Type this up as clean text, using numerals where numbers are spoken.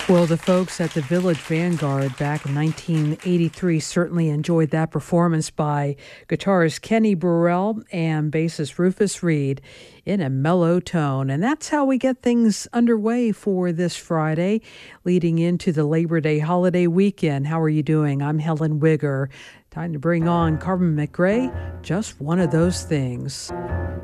Well, the folks at the Village Vanguard back in 1983 certainly enjoyed that performance by guitarist Kenny Burrell and bassist Rufus Reed in a mellow tone. And that's how we get things underway for this Friday, leading into the Labor Day holiday weekend. How are you doing? I'm Helen Wigger. Time to bring on Carmen McRae, Just One of Those Things.